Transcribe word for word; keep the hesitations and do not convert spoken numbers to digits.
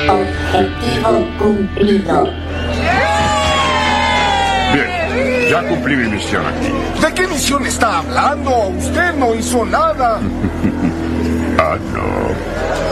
Objetivo cumplido. Bien, ya cumplí mi misión aquí. ¿De qué misión está hablando? Usted no hizo nada. Ah, no.